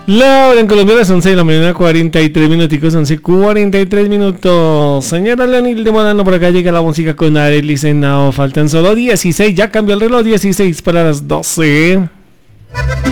La hora en Colombia a las 11 de la mañana, 43 minuticos, 11:43 minutos. Señora Leonilde Morano, por acá llega la música con Arely Senao. Faltan solo 16, ya cambió el reloj, 16 para las 12.